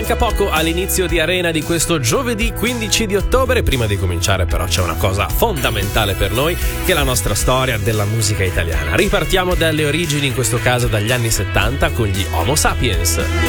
Manca poco all'inizio di Arena di questo giovedì 15 di ottobre. Prima di cominciare però c'è una cosa fondamentale per noi, che è la nostra storia della musica italiana. Ripartiamo dalle origini, in questo caso dagli anni 70, con gli Homo Sapiens.